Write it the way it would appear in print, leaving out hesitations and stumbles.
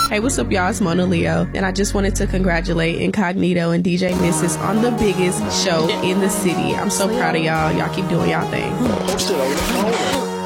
Hey, what's up, y'all? It's Mona Leo, and I just wanted to congratulate Incognito and DJ Missus on the biggest show in the city. I'm so proud of y'all. Y'all keep doing y'all thing.